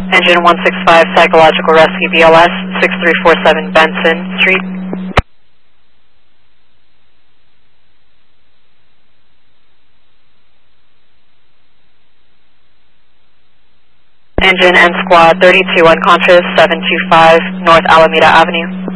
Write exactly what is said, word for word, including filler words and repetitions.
Engine one six five, Psychological Rescue B L S, six three four seven Benson Street. Engine and Squad thirty-two unconscious, seven two five North Alameda Avenue.